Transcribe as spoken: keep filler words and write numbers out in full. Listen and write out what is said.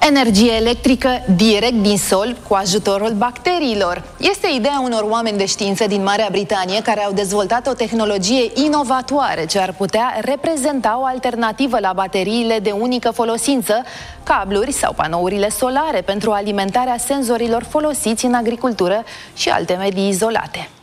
Energie electrică direct din sol cu ajutorul bacteriilor. Este ideea unor oameni de știință din Marea Britanie care au dezvoltat o tehnologie inovatoare ce ar putea reprezenta o alternativă la bateriile de unică folosință, cabluri sau panourile solare pentru alimentarea senzorilor folosiți în agricultură și alte medii izolate.